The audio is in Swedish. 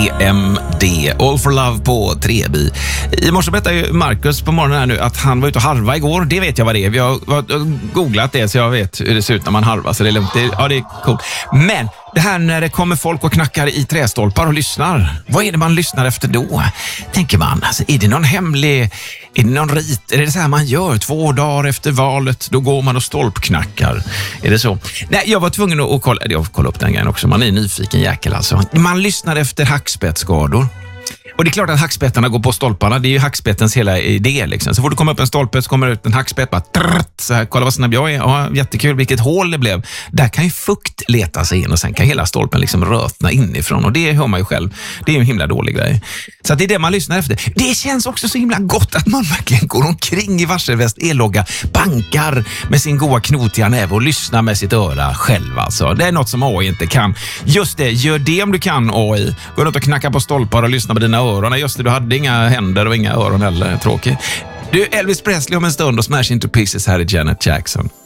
EMD, All for Love på Trebi. I morse berättade ju Marcus på morgonen här nu att han var ute och harva igår. Det vet jag vad det är. Vi har googlat det så jag vet hur det ser ut när man harvar. Så det är lugnt. Ja, det är coolt. Men det här när det kommer folk och knackar i trästolpar och lyssnar. Vad är det man lyssnar efter då? Tänker man, alltså, är det någon hemlig, är det någon rit? Är det så här man gör 2 dagar efter valet? Då går man och stolpknackar. Är det så? Nej, jag var tvungen att kolla upp den grejen också. Man är nyfiken jäkel alltså. Man lyssnar efter hackspettsskador. Och det är klart att hackspettarna går på stolparna. Det är ju hackspettens hela idé liksom. Så får du komma upp en stolpe så kommer det ut en hackspett bara så här, kolla vad snabb jag är. Ja, jättekul, vilket hål det blev. Där kan ju fukt leta sig in och sen kan hela stolpen liksom rötna inifrån. Och det hör man ju själv. Det är ju en himla dålig grej. Så att det är det man lyssnar efter. Det känns också så himla gott att man verkligen går omkring i varselväst, elogga, bankar med sin goa knotiga näve och lyssnar med sitt öra själv alltså. Det är något som AI inte kan. Just det, gör det om du kan AI. Gå runt och knacka på stolpar och lyssna på dina öron. Just det, du hade inga händer och inga öron heller. Tråkigt. Du, Elvis Presley om en stund och Smash Into Pieces här i Janet Jackson.